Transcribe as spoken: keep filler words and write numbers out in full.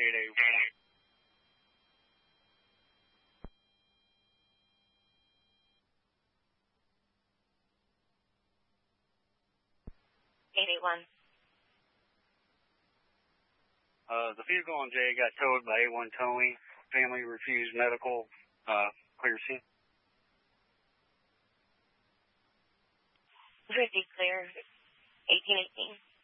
eight eight one. eight eight one. Uh, the vehicle on J got towed by A one Towing. Family refused medical, uh, clear scene. Pretty clear. eighteen eighteen.